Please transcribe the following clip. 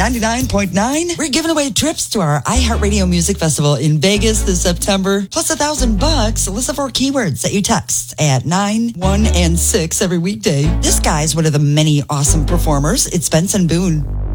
99.9. We're giving away trips to our iHeartRadio Music Festival in Vegas this September, plus $1,000. Listen for keywords that you text at 9, 1, and 6 every weekday. This guy's one of the many awesome performers. It's Benson Boone.